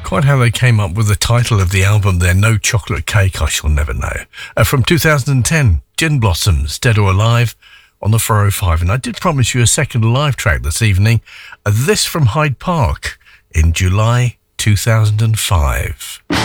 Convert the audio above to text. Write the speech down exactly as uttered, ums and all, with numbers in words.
Quite how they came up with the title of the album there, No Chocolate Cake, I shall never know. Uh, from two thousand ten, Gin Blossoms, Dead or Alive, on the four oh five. And I did promise you a second live track this evening. Uh, this from Hyde Park in July two thousand five.